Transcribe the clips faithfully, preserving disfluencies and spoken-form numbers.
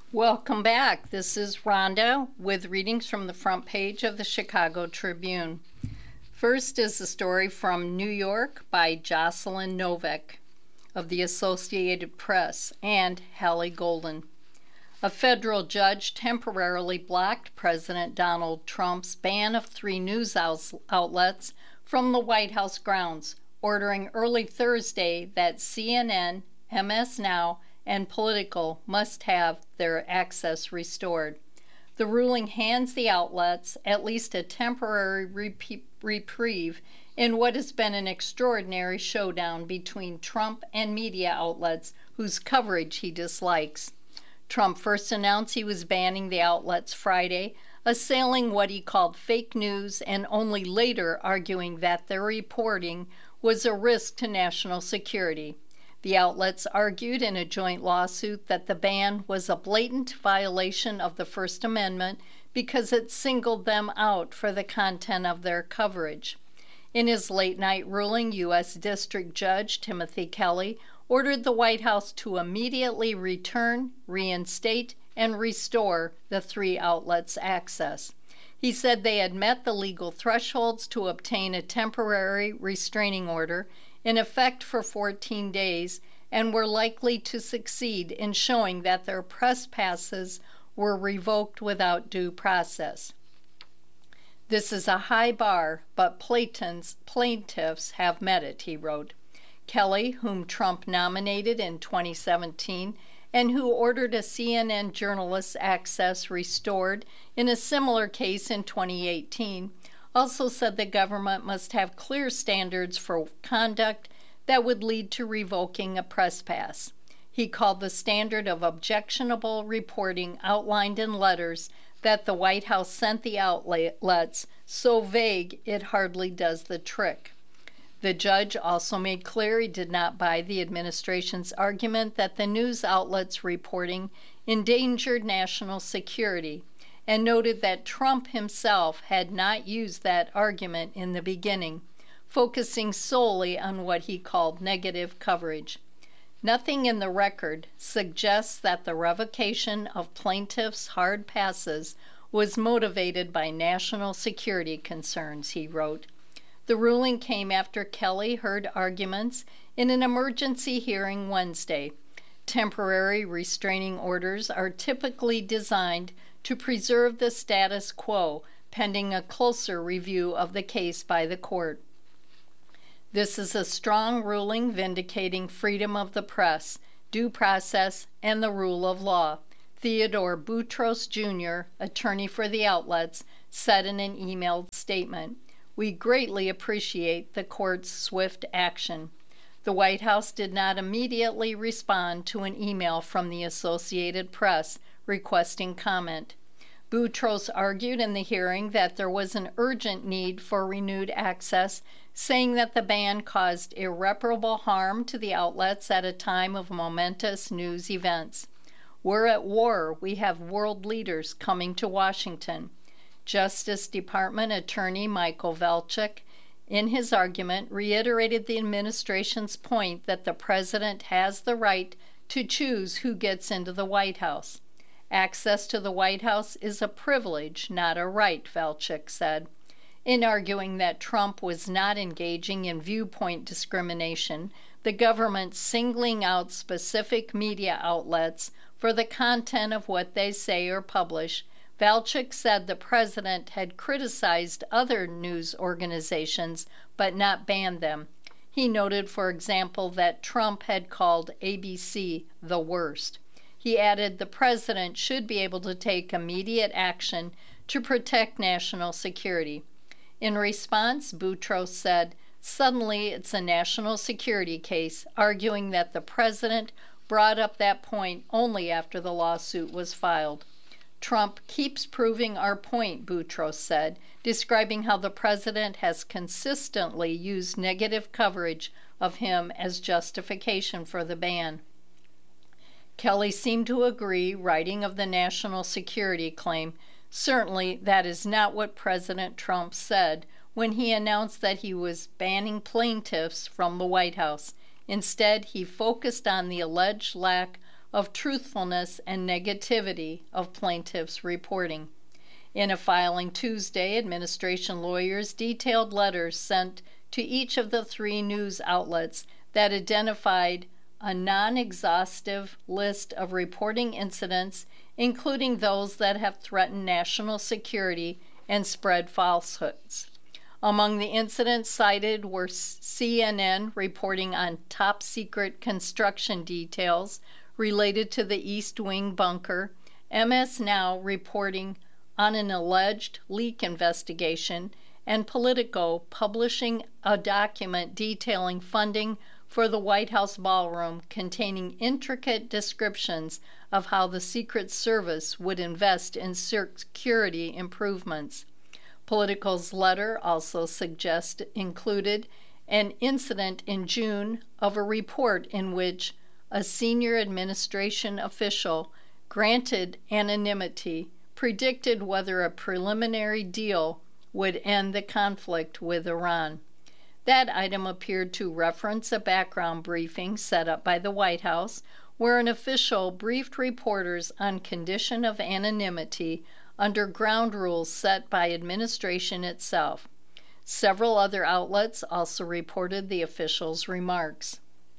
Welcome back. This is Rhonda with readings from the front page of the Chicago Tribune. First is a story from New York by Jocelyn Novak of the Associated Press and Hallie Golden. A federal judge temporarily blocked President Donald Trump's ban of three news outlets from the White House grounds, ordering early Thursday that C N N, M S Now, and Politico must have their access restored. The ruling hands the outlets at least a temporary rep- reprieve in what has been an extraordinary showdown between Trump and media outlets whose coverage he dislikes. Trump first announced he was banning the outlets Friday, assailing what he called fake news and only later arguing that their reporting was a risk to national security. The outlets argued in a joint lawsuit that the ban was a blatant violation of the First Amendment because it singled them out for the content of their coverage. In his late-night ruling, U S District Judge Timothy Kelly ordered the White House to immediately return, reinstate, and restore the three outlets' access. He said they had met the legal thresholds to obtain a temporary restraining order in effect for fourteen days and were likely to succeed in showing that their press passes were revoked without due process. This is a high bar, but plaintiffs have met it, he wrote. Kelly, whom Trump nominated in twenty seventeen and who ordered a C N N journalist's access restored in a similar case in twenty eighteen, also said the government must have clear standards for conduct that would lead to revoking a press pass. He called the standard of objectionable reporting outlined in letters that the White House sent the outlets so vague it hardly does the trick. The judge also made clear he did not buy the administration's argument that the news outlets' reporting endangered national security, and noted that Trump himself had not used that argument in the beginning, focusing solely on what he called negative coverage. Nothing in the record suggests that the revocation of plaintiffs' hard passes was motivated by national security concerns, he wrote. The ruling came after Kelly heard arguments in an emergency hearing Wednesday. Temporary restraining orders are typically designed to preserve the status quo pending a closer review of the case by the court. This is a strong ruling vindicating freedom of the press, due process, and the rule of law, Theodore Boutros Junior, attorney for the outlets, said in an emailed statement. We greatly appreciate the court's swift action. The White House did not immediately respond to an email from the Associated Press requesting comment. Boutros argued in the hearing that there was an urgent need for renewed access, saying that the ban caused irreparable harm to the outlets at a time of momentous news events. We're at war. We have world leaders coming to Washington. Justice Department Attorney Michael Velchuk, in his argument, reiterated the administration's point that the president has the right to choose who gets into the White House. Access to the White House is a privilege, not a right, Velchuk said. In arguing that Trump was not engaging in viewpoint discrimination, the government singling out specific media outlets for the content of what they say or publish, Velchuk said the president had criticized other news organizations but not banned them. He noted, for example, that Trump had called A B C the worst. He added the president should be able to take immediate action to protect national security. In response, Boutros said, suddenly it's a national security case, arguing that the president brought up that point only after the lawsuit was filed. Trump keeps proving our point, Boutros said, describing how the president has consistently used negative coverage of him as justification for the ban. Kelly seemed to agree, writing of the national security claim. Certainly, that is not what President Trump said when he announced that he was banning plaintiffs from the White House. Instead, he focused on the alleged lack of truthfulness and negativity of plaintiffs' reporting. In a filing Tuesday, administration lawyers detailed letters sent to each of the three news outlets that identified a non-exhaustive list of reporting incidents, including those that have threatened national security and spread falsehoods. Among the incidents cited were C N N reporting on top-secret construction details related to the East Wing bunker, M S Now reporting on an alleged leak investigation, and Politico publishing a document detailing funding for the White House ballroom containing intricate descriptions of how the Secret Service would invest in security improvements. Politico's letter also suggests included an incident in June of a report in which a senior administration official, granted anonymity, predicted whether a preliminary deal would end the conflict with Iran. That item appeared to reference a background briefing set up by the White House, where an official briefed reporters on condition of anonymity under ground rules set by administration itself. Several other outlets also reported the official's remarks.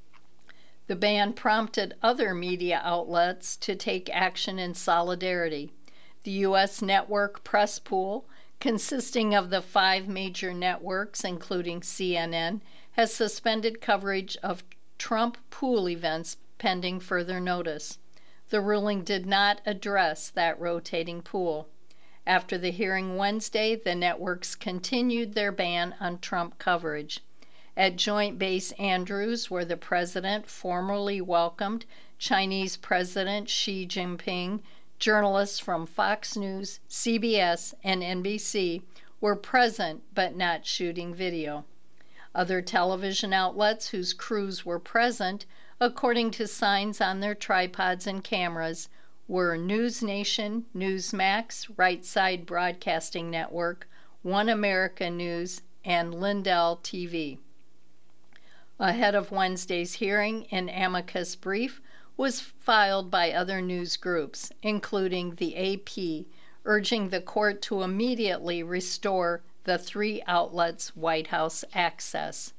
The ban prompted other media outlets to take action in solidarity. The U S network press pool, consisting of the five major networks, including C N N, has suspended coverage of Trump pool events pending further notice. The ruling did not address that rotating pool. After the hearing Wednesday, the networks continued their ban on Trump coverage. At Joint Base Andrews, where the president formally welcomed Chinese President Xi Jinping, journalists from Fox News, C B S, and N B C were present but not shooting video. Other television outlets whose crews were present, according to signs on their tripods and cameras, were News Nation, Newsmax, Right Side Broadcasting Network, One America News, and Lindell T V. Ahead of Wednesday's hearing, an amicus brief was filed by other news groups, including the A P, urging the court to immediately restore the three outlets' White House access.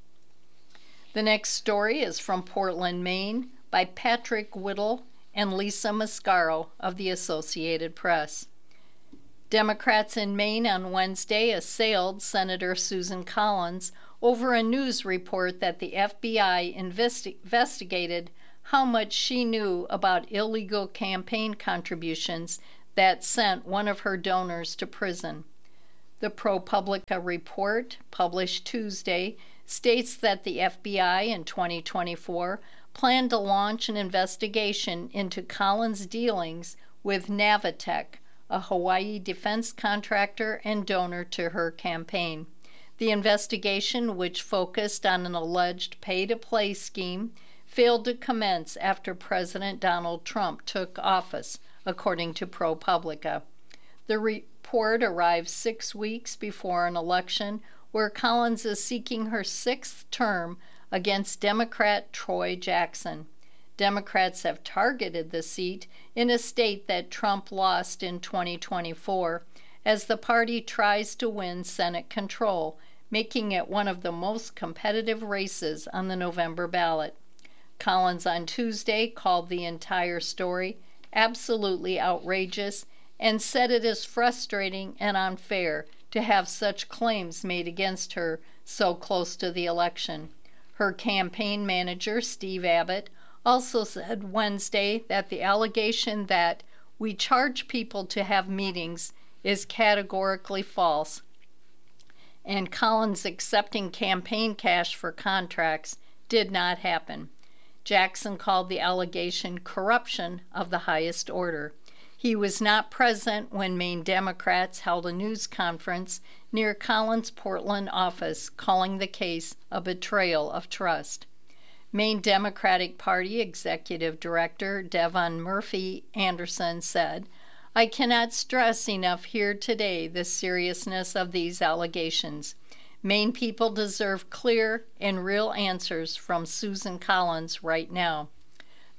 The next story is from Portland, Maine, by Patrick Whittle and Lisa Mascaro of the Associated Press. Democrats in Maine on Wednesday assailed Senator Susan Collins over a news report that the F B I investi- investigated how much she knew about illegal campaign contributions that sent one of her donors to prison. The ProPublica report, published Tuesday, states that the F B I in twenty twenty-four planned to launch an investigation into Collins' dealings with Navitech, a Hawaii defense contractor and donor to her campaign. The investigation, which focused on an alleged pay-to-play scheme, failed to commence after President Donald Trump took office, according to ProPublica. The report arrives six weeks before an election where Collins is seeking her sixth term against Democrat Troy Jackson. Democrats have targeted the seat in a state that Trump lost in twenty twenty-four as the party tries to win Senate control, making it one of the most competitive races on the November ballot. Collins on Tuesday called the entire story absolutely outrageous and said it is frustrating and unfair to have such claims made against her so close to the election. Her campaign manager, Steve Abbott, also said Wednesday that the allegation that we charge people to have meetings is categorically false, and Collins accepting campaign cash for contracts did not happen. Jackson called the allegation corruption of the highest order. He was not present when Maine Democrats held a news conference near Collins' Portland office, calling the case a betrayal of trust. Maine Democratic Party Executive Director Devon Murphy Anderson said, "I cannot stress enough here today the seriousness of these allegations. Maine people deserve clear and real answers from Susan Collins right now."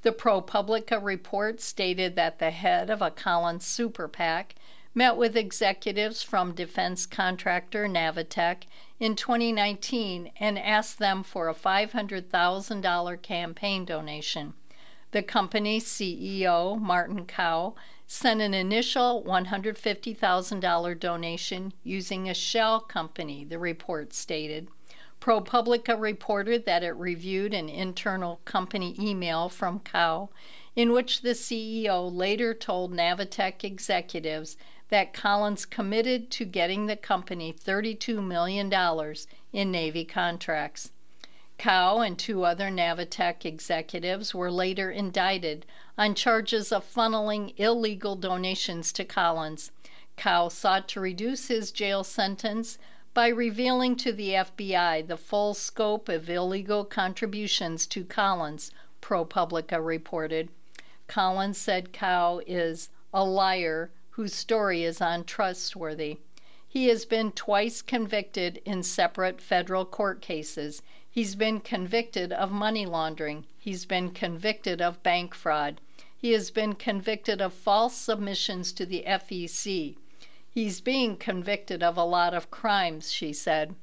The ProPublica report stated that the head of a Collins super PAC met with executives from defense contractor Navitec in twenty nineteen and asked them for a five hundred thousand dollars campaign donation. The company's C E O, Martin Kao, sent an initial one hundred fifty thousand dollars donation using a shell company, the report stated. ProPublica reported that it reviewed an internal company email from Kao, in which the C E O later told Navitec executives that Collins committed to getting the company thirty-two million dollars in Navy contracts. Kao and two other Navitec executives were later indicted on charges of funneling illegal donations to Collins. Kao sought to reduce his jail sentence by revealing to the F B I the full scope of illegal contributions to Collins, ProPublica reported. Collins said Kao is a liar whose story is untrustworthy. He has been twice convicted in separate federal court cases. He's been convicted of money laundering. He's been convicted of bank fraud. He has been convicted of false submissions to the F E C. He's being convicted of a lot of crimes, she said.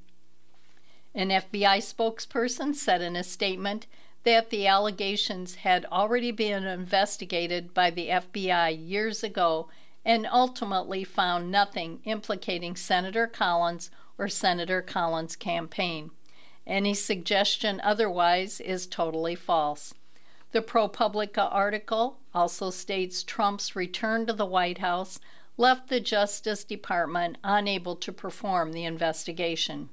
An F B I spokesperson said in a statement that the allegations had already been investigated by the F B I years ago and ultimately found nothing implicating Senator Collins or Senator Collins' campaign. Any suggestion otherwise is totally false. The ProPublica article also states Trump's return to the White House left the Justice Department unable to perform the investigation.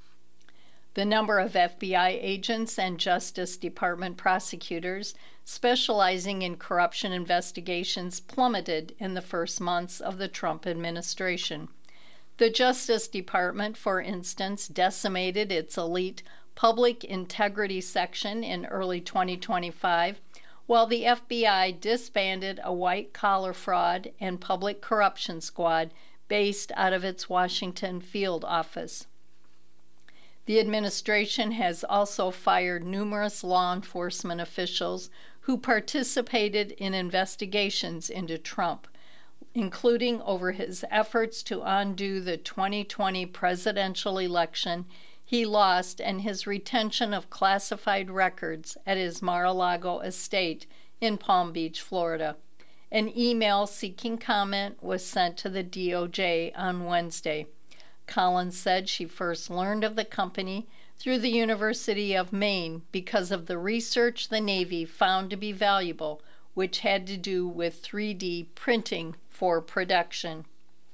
The number of F B I agents and Justice Department prosecutors specializing in corruption investigations plummeted in the first months of the Trump administration. The Justice Department, for instance, decimated its elite Public Integrity Section in early twenty twenty-five, while the F B I disbanded a white-collar fraud and public corruption squad based out of its Washington field office. The administration has also fired numerous law enforcement officials who participated in investigations into Trump, including over his efforts to undo the twenty twenty presidential election he lost and his retention of classified records at his Mar-a-Lago estate in Palm Beach, Florida. An email seeking comment was sent to the D O J on Wednesday. Collins said she first learned of the company through the University of Maine because of the research the Navy found to be valuable, which had to do with three D printing for production.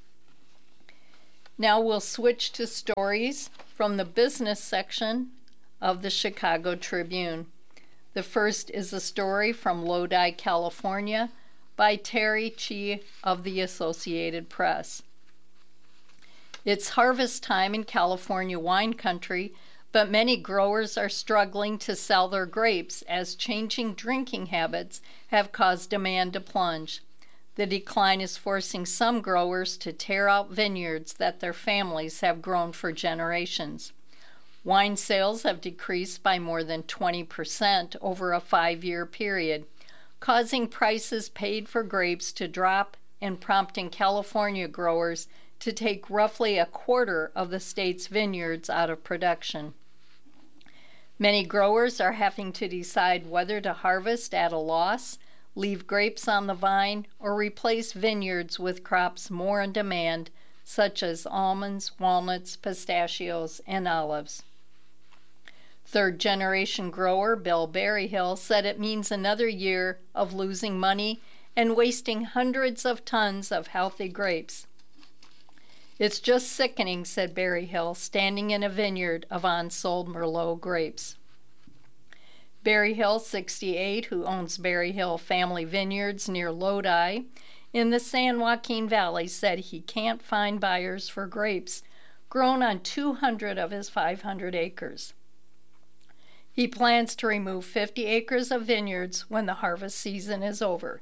Now we'll switch to stories from the business section of the Chicago Tribune. The first is a story from Lodi, California, by Terry Chi of the Associated Press. It's harvest time in California wine country, but many growers are struggling to sell their grapes as changing drinking habits have caused demand to plunge. The decline is forcing some growers to tear out vineyards that their families have grown for generations. Wine sales have decreased by more than twenty percent over a five-year period, causing prices paid for grapes to drop and prompting California growers to take roughly a quarter of the state's vineyards out of production. Many growers are having to decide whether to harvest at a loss, leave grapes on the vine, or replace vineyards with crops more in demand, such as almonds, walnuts, pistachios, and olives. Third-generation grower Bill Berryhill said it means another year of losing money and wasting hundreds of tons of healthy grapes. It's just sickening, said Berryhill, standing in a vineyard of unsold Merlot grapes. Berryhill, sixty-eight, who owns Berryhill Family Vineyards near Lodi in the San Joaquin Valley, said he can't find buyers for grapes grown on two hundred of his five hundred acres. He plans to remove fifty acres of vineyards when the harvest season is over.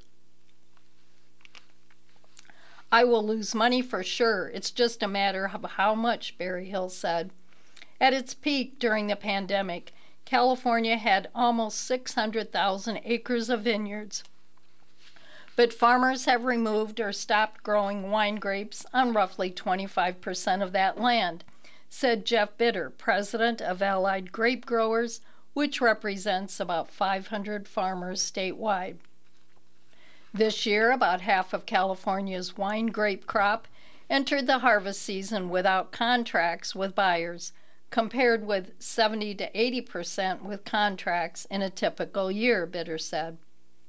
I will lose money for sure. It's just a matter of how much, Berryhill said. At its peak during the pandemic, California had almost six hundred thousand acres of vineyards, but farmers have removed or stopped growing wine grapes on roughly twenty-five percent of that land, said Jeff Bitter, president of Allied Grape Growers, which represents about five hundred farmers statewide. This year, about half of California's wine grape crop entered the harvest season without contracts with buyers, compared with seventy to eighty percent with contracts in a typical year, Bitter said.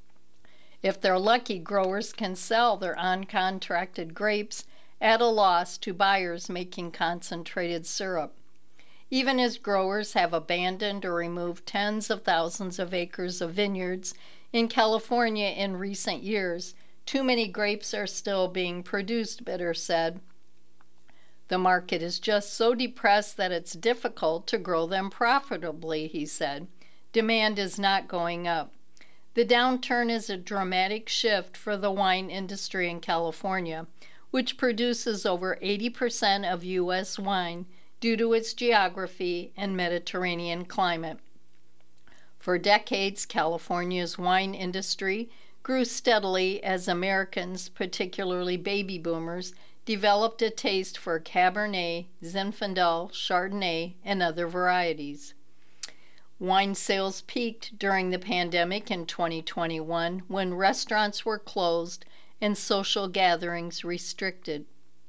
If they're lucky, growers can sell their uncontracted grapes at a loss to buyers making concentrated syrup. Even as growers have abandoned or removed tens of thousands of acres of vineyards in California in recent years, too many grapes are still being produced, Bitter said. The market is just so depressed that it's difficult to grow them profitably, he said. Demand is not going up. The downturn is a dramatic shift for the wine industry in California, which produces over eighty percent of U S wine due to its geography and Mediterranean climate. For decades, California's wine industry grew steadily as Americans, particularly baby boomers, developed a taste for Cabernet, Zinfandel, Chardonnay, and other varieties. Wine sales peaked during the pandemic in twenty twenty-one when restaurants were closed and social gatherings restricted.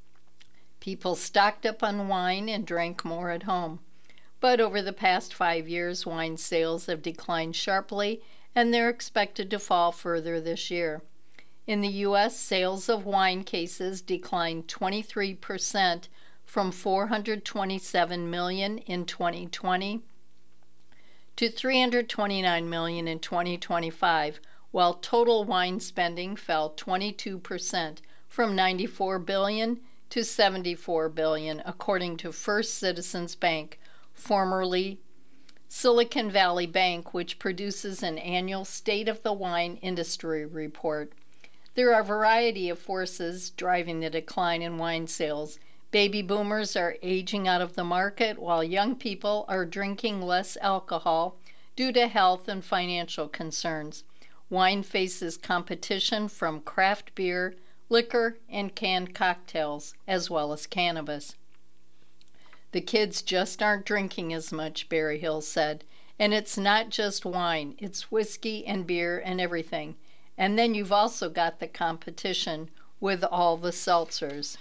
People stocked up on wine and drank more at home. But over the past five years, wine sales have declined sharply, and they're expected to fall further this year. In the U S, sales of wine cases declined twenty-three percent from four hundred twenty-seven million in twenty twenty to three hundred twenty-nine million in twenty twenty-five, while total wine spending fell twenty-two percent from ninety-four billion dollars to seventy-four billion dollars, according to First Citizens Bank, formerly Silicon Valley Bank, which produces an annual State of the Wine Industry report. There are a variety of forces driving the decline in wine sales. Baby boomers are aging out of the market, while young people are drinking less alcohol due to health and financial concerns. Wine faces competition from craft beer, liquor, and canned cocktails, as well as cannabis. The kids just aren't drinking as much, Berryhill said, and it's not just wine, it's whiskey and beer and everything. And then you've also got the competition with all the seltzers.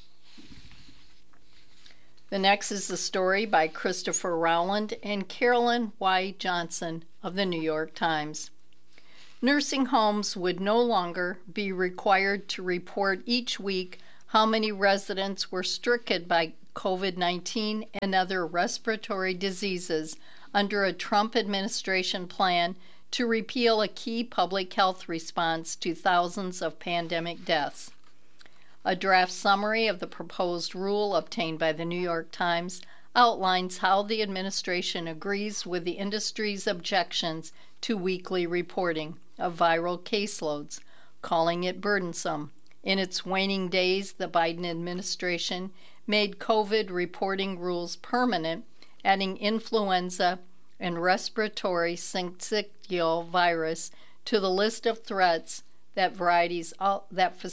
The next is a story by Christopher Rowland and Carolyn Y. Johnson of the New York Times. Nursing homes would no longer be required to report each week how many residents were stricken by COVID nineteen and other respiratory diseases under a Trump administration plan to repeal a key public health response to thousands of pandemic deaths. A draft summary of the proposed rule obtained by the New York Times outlines how the administration agrees with the industry's objections to weekly reporting of viral caseloads, calling it burdensome. In its waning days, the Biden administration made COVID reporting rules permanent, adding influenza and respiratory syncytial virus to the list of threats that varieties that